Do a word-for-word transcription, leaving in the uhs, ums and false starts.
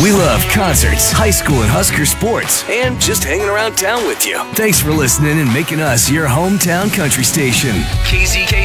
We love concerts, high school and Husker sports, and just hanging around town with you. Thanks for listening and making us your hometown country station. K Z K